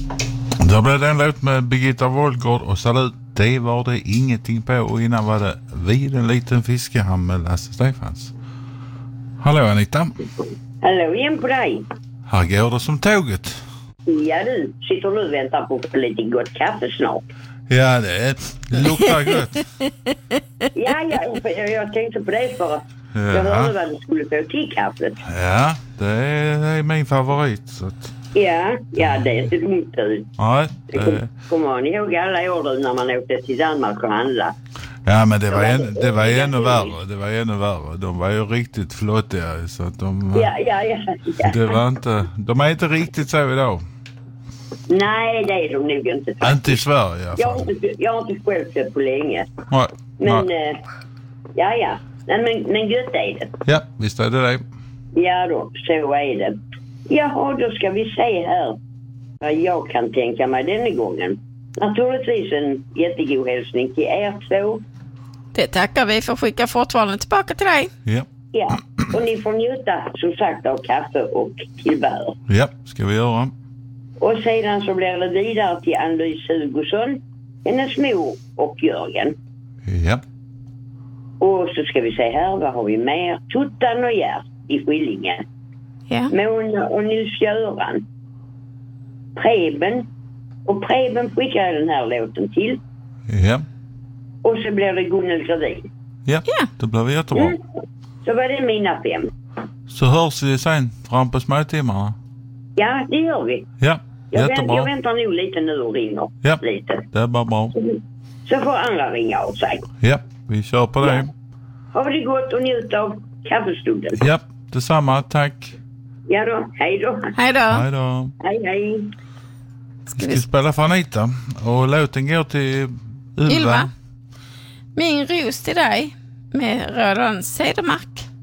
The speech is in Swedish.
Då blev det en låt med Birgitta Wollgård och Salut. Det var det ingenting på, och innan var det Vid en liten fiskehamn med Lasse Stefans. Hallå Anita. Hallå igen på dig. Här går det som tåget. Ja du, sitter du och väntar på lite gott kaffe snart? Ja, det luktar gott. Jag tänkte på det för jag hörde vad du skulle få till kaffet. Ja, det är min favorit. Så att... Ja, det är inte dumt ut. Nej, Kommer man ihåg alla år när man åkte till Danmark och handla? Ja, men det var ännu värre. Det var ännu värre. De var ju riktigt flottiga, så att de... Ja. Det var inte... De är inte riktigt så idag. Nej, det är de nog inte. Inte i Sverige i alla fall. Jag har inte själv sett på länge. Nej. Men, Nej, men gött är det. Ja, visst är det. Ja då, så är det. Jaha, då ska vi se här vad jag kan tänka mig denna gången. Naturligtvis en jättegod hälsning till er två. Det tackar vi för, skicka fortfarande tillbaka till dig. Ja. Ja, och ni får njuta som sagt av kaffe och tillbehör. Ja, ska vi göra. Och sedan så blir det vidare till Ann-Louise Hugosson, hennes mor och Jörgen. Ja. Och så ska vi se här, vad har vi mer? Tuttan och Gert i Skillingen. Ja. Mona och Nils-Göran. Preben. Och Preben skickar jag den här låten till. Ja. Och så blir det Gunnel Gravin. Ja, det blir jättebra. Så var det mina 5. Så hörs vi sen fram på småtimmarna. Ja, det gör vi. Ja, jättebra. Jag väntar nog lite nu och ringer lite. Det är bara bra. Så får andra ringa av sig. Ja, vi kör på det. Ha det gott och njut av kaffestunden. Ja, detsamma. Tack. Ja då, hej då. Hej då. Hej då. Hej. Ska vi spela för Anita. Och låten går till Ylva. Min ros till dig med Roland Cedermark.